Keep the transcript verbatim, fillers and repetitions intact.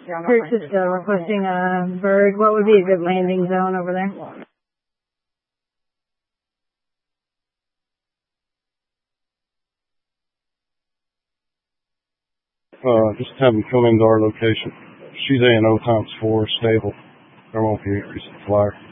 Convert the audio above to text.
Francisco requesting a bird. What would be a good landing zone over there? Uh, just have them come into our location. She's A and O times four, stable. There won't be any reason to fly her.